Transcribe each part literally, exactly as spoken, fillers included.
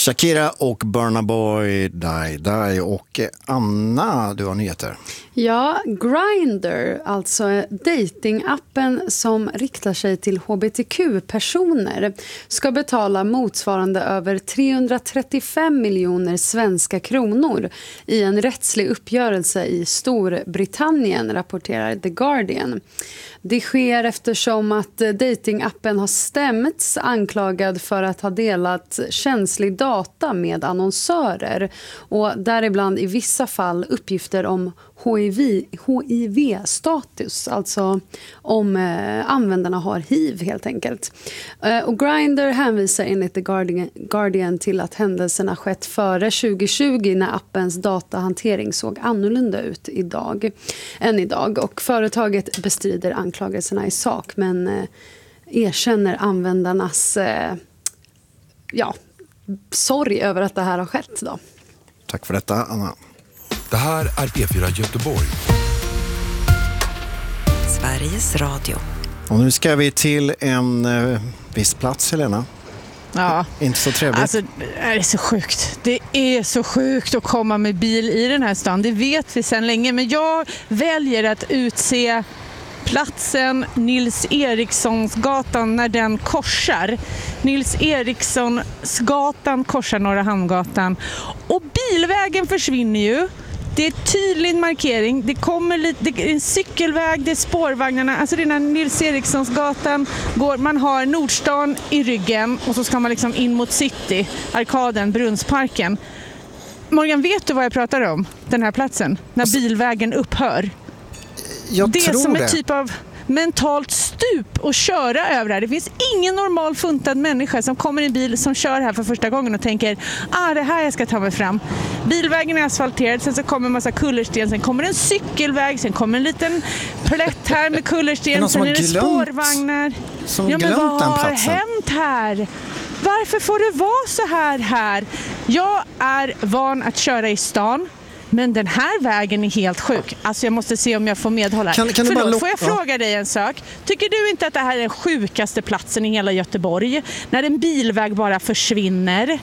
Shakira och Burna Boy, Die Die. Och Anna, du har nyheter. Ja, Grindr, alltså datingappen som riktar sig till H B T Q-personer, ska betala motsvarande över trehundratrettiofem miljoner svenska kronor i en rättslig uppgörelse i Storbritannien, rapporterar The Guardian. Det sker eftersom att datingappen har stämts anklagad för att ha delat känslig data med annonsörer och däribland i vissa fall uppgifter om H I V-status, alltså om eh, användarna har H I V helt enkelt. Eh, och Grindr hänvisar enligt The Guardian, Guardian till att händelserna skett före tjugo tjugo när appens datahantering såg annorlunda ut idag, än idag. Och företaget bestrider anklagelserna i sak men eh, erkänner användarnas eh, ja, sorg över att det här har skett då. Tack för detta, Anna. Det här är P fyra Göteborg. Sveriges Radio. Och nu ska vi till en eh, viss plats, Helena. Ja. Inte så trevligt. Alltså, det är så sjukt. Det är så sjukt att komma med bil i den här stan. Det vet vi sedan länge. Men jag väljer att utse platsen Nils Erikssonsgatan när den korsar. Nils Erikssonsgatan korsar Norra Hamngatan. Och bilvägen försvinner ju. Det är tydlig markering. Det kommer lite, det är en cykelväg, det är spårvagnarna. Alltså den här Nils Erikssonsgatan går, man har Nordstan i ryggen och så ska man liksom in mot city, arkaden, Brunnsparken. Morgan, vet du vad jag pratar om? Den här platsen, när bilvägen upphör. Jag det är tror som det. ett typ av mentalt stup att köra över det här. Det finns ingen normal funtad människa som kommer i en bil som kör här för första gången och tänker ah, det här jag ska ta mig fram. Bilvägen är asfalterad, sen så kommer en massa kullersten, sen kommer en cykelväg, sen kommer en liten plätt här med kullersten, sen är det glömt, spårvagnar. Som ja, men glömt vad den har platsen. hänt här? Varför får det vara så här här? Jag är van att köra i stan. Men den här vägen är helt sjuk. Alltså jag måste se om jag får medhålla. Kan, kan Förlåt, lo- får jag fråga ja. dig en sak? Tycker du inte att det här är den sjukaste platsen i hela Göteborg? När en bilväg bara försvinner?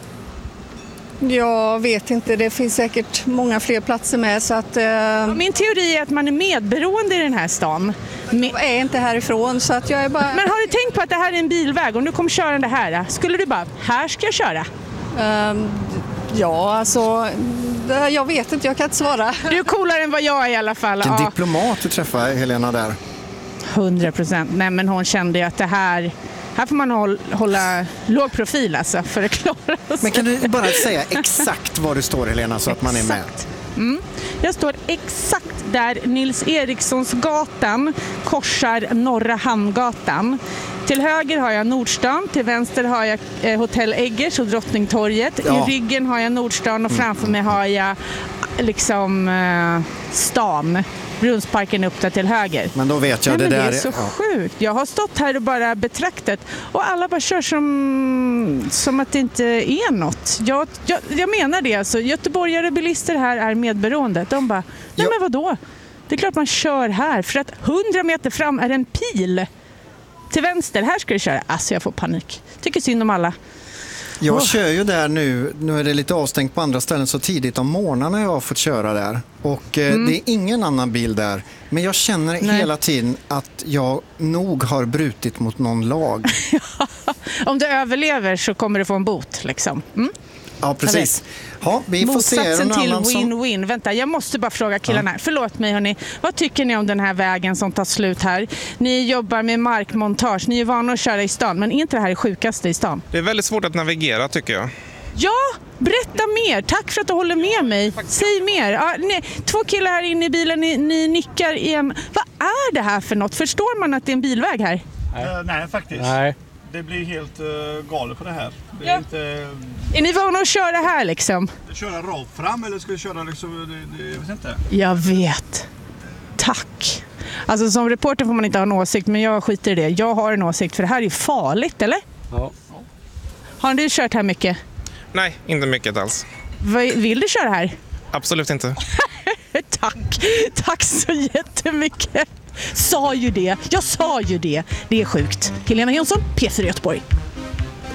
Jag vet inte, det finns säkert många fler platser med. Så att, eh... ja, min teori är att man är medberoende i den här stan. Men... Jag är inte härifrån så att jag är bara... Men har du tänkt på att det här är en bilväg och nu kommer körande här? Skulle du bara, här ska jag köra? Um, ja, alltså... Jag vet inte, jag kan inte svara. Du är coolare än vad jag är i alla fall. Vilken ja. diplomat du träffar, Helena, där. hundra procent. Nej, men hon kände ju att det här... Här får man hålla, hålla låg profil alltså, för att klara sig. Men kan du bara säga exakt var du står, Helena, så att man är med? Mm. Jag står exakt där Nils Erikssonsgatan korsar Norra Hamngatan. Till höger har jag Nordstan, till vänster har jag eh, Hotell Eggers och Drottningtorget. Ja. I ryggen har jag Nordstan och framför mig har jag liksom eh, stan. Brunnsparken upp där till höger. Men då vet jag. Nej, det men där det är så ja. sjukt. Jag har stått här och bara betraktat och alla bara kör som, som att det inte är något. Jag, jag, jag menar det alltså. Göteborgare bilister här är medberoende. De bara, nej ja. men vadå? Det är klart man kör här för att hundra meter fram är en pil. Till vänster, här ska du köra. Alltså jag får panik. Tycker synd om alla. Jag oh. kör ju där nu, nu är det lite avstängt på andra ställen så tidigt om morgnarna jag har fått köra där. Och eh, mm. det är ingen annan bil där. Men jag känner Nej. hela tiden att jag nog har brutit mot någon lag. Om du överlever så kommer du få en bot liksom. Mm? Ja, precis. Ja, vi får motsatsen se. till win-win. Som... Vänta, jag måste bara fråga killarna. Ja. Förlåt mig hörni. Vad tycker ni om den här vägen som tar slut här? Ni jobbar med markmontage. Ni är vana att köra i stan. Men är inte det här det sjukaste i stan? Det är väldigt svårt att navigera tycker jag. Ja, berätta mer. Tack för att du håller med mig. Säg mer. Ja, ni, två killar här inne i bilen. Ni, ni nickar igen. Vad är det här för något? Förstår man att det är en bilväg här? Nej, uh, nej faktiskt. Nej. Det blir helt uh, galet på det här. Det är, ja. inte, uh... är ni vana att köra här liksom? Köra rakt fram eller ska vi köra liksom, det, det, jag vet inte. Jag vet. Tack. Alltså som reporter får man inte ha en åsikt, men jag skiter i det. Jag har en åsikt för det här är farligt, eller? Ja. Har du kört här mycket? Nej, inte mycket alls. Vill du köra här? Absolut inte. Tack. Tack så jättemycket. Sa ju det. Jag sa ju det. Det är sjukt. Helena Jonsson, P fyra Göteborg.